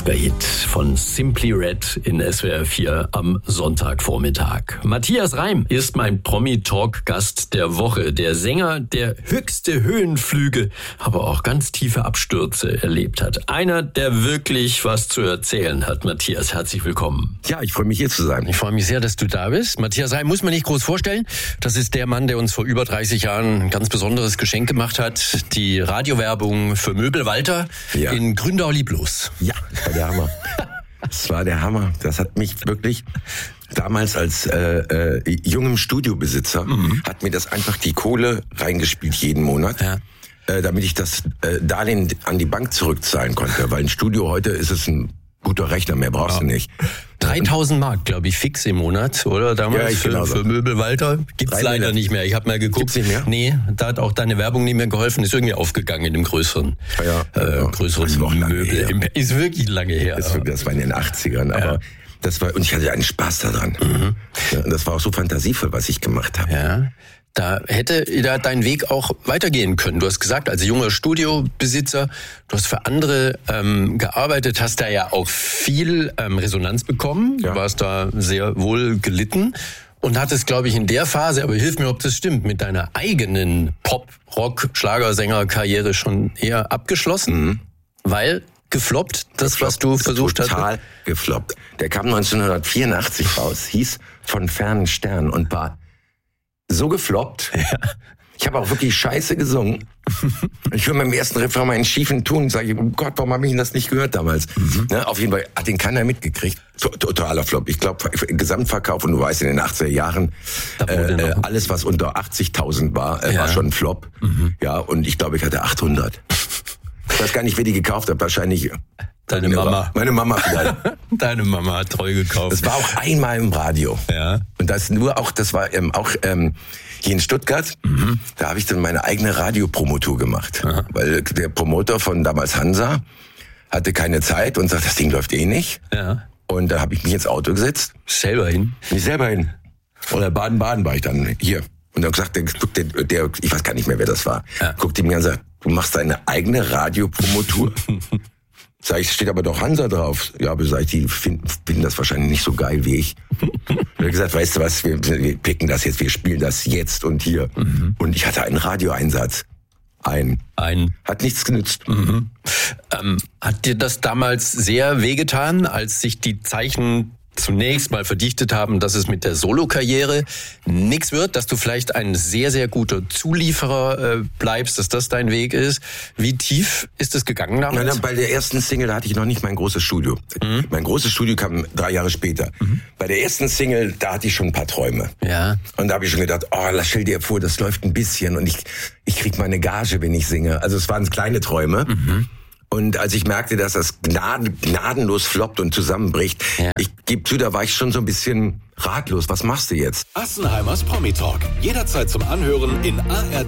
Schlagerhit von Simply Red in SWR 4 am Sonntagvormittag. Matthias Reim ist mein Promi-Talk-Gast der Woche. Der Sänger, der höchste Höhenflüge, aber auch ganz tiefe Abstürze erlebt hat. Einer, der wirklich was zu erzählen hat. Matthias, herzlich willkommen. Ja, ich freue mich, hier zu sein. Ich freue mich sehr, dass du da bist. Matthias Reim muss man nicht groß vorstellen. Das ist der Mann, der uns vor über 30 Jahren ein ganz besonderes Geschenk gemacht hat. Die Radiowerbung für Möbel Walter in Gründau Lieblos. Ja, das war der Hammer. Das war der Hammer. Das hat mich wirklich damals als jungem Studiobesitzer hat mir das einfach die Kohle reingespielt jeden Monat. Ja. Damit ich das Darlehen an die Bank zurückzahlen konnte. Weil ein Studio heute ist es ein guter Rechner, mehr brauchst du nicht. 3.000 Mark, glaube ich, fix im Monat, oder? Damals für Möbel Walter. Gibt's leider nicht mehr. Ich habe mal geguckt. Gibt's nicht mehr? Nee, da hat auch deine Werbung nicht mehr geholfen. Ist irgendwie aufgegangen in dem größeren Möbel. Ist wirklich lange her. Das war in den 80ern, aber das war, und ich hatte einen Spaß daran. Ja, das war auch so fantasievoll, was ich gemacht habe. Ja. Da hätte dein Weg auch weitergehen können. Du hast gesagt, als junger Studiobesitzer, du hast für andere gearbeitet, hast da ja auch viel Resonanz bekommen. Ja. Du warst da sehr wohl gelitten und hattest, glaube ich, in der Phase, aber hilf mir, ob das stimmt, mit deiner eigenen Pop-Rock-Schlagersänger-Karriere schon eher abgeschlossen, weil gefloppt, was du versucht hast? Total gefloppt. Der kam 1984 raus, hieß Von fernen Sternen und war so gefloppt. Ja. Ich habe auch wirklich scheiße gesungen. Ich höre beim ersten Refrain mal einen schiefen Ton und sage, oh Gott, warum habe ich das nicht gehört damals? Auf jeden Fall hat den keiner mitgekriegt. Totaler Flop. Ich glaube, Gesamtverkauf, und du weißt, in den 80er Jahren, alles, was unter 80.000 war, war schon ein Flop. Ja, und ich glaube, ich hatte 800. Ich weiß gar nicht, wer die gekauft hat. Wahrscheinlich deine Mama. Meine Mama vielleicht. Deine Mama hat treu gekauft. Das war auch einmal im Radio. Ja. Und das war hier in Stuttgart. Da habe ich dann meine eigene Radiopromotour gemacht. Aha. Weil der Promoter von damals Hansa hatte keine Zeit und sagt, das Ding läuft eh nicht. Ja. Und da habe ich mich ins Auto gesetzt. Selber hin? Nicht selber hin. Oder Baden-Baden war ich dann hier. Und dann sagt der, ich weiß gar nicht mehr, wer das war, guckte mir an und sagt, du machst deine eigene Radiopromotour? Sag ich, steht aber doch Hansa drauf. Ja, aber sag ich, die finden das wahrscheinlich nicht so geil wie ich. Und er hat gesagt, weißt du was, wir picken das jetzt, wir spielen das jetzt und hier. Und ich hatte einen Radioeinsatz. Hat nichts genützt. Hat dir das damals sehr wehgetan, als sich die Zeichen zunächst mal verdichtet haben, dass es mit der Solokarriere nichts wird, dass du vielleicht ein sehr, sehr guter Zulieferer bleibst, dass das dein Weg ist? Wie tief ist es gegangen damals? Nein, bei der ersten Single, da hatte ich noch nicht mein großes Studio. Mein großes Studio kam 3 Jahre später. Bei der ersten Single, da hatte ich schon ein paar Träume. Ja. Und da habe ich schon gedacht, stell dir vor, das läuft ein bisschen und ich krieg mal eine Gage, wenn ich singe. Also es waren kleine Träume. Und als ich merkte, dass das gnadenlos floppt und zusammenbricht, ich gebe zu, da war ich schon so ein bisschen ratlos. Was machst du jetzt? Assenheimers Promi Talk. Jederzeit zum Anhören in ARD